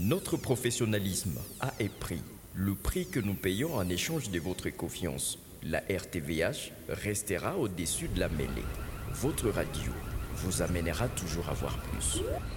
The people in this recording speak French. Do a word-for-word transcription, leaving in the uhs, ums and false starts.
Notre professionnalisme a un prix, le prix que nous payons en échange de votre confiance. La R T V H restera au-dessus de la mêlée. Votre radio vous amènera toujours à voir plus.